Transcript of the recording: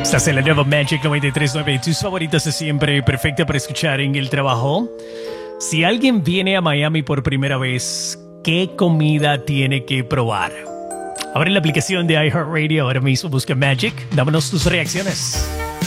Estás en la nueva Magic 93.9, tus favoritas de siempre, perfecta para escuchar en el trabajo. Si alguien viene a Miami por primera vez, ¿qué comida tiene que probar? Abre la aplicación de iHeartRadio ahora mismo, busca Magic, dámonos tus reacciones.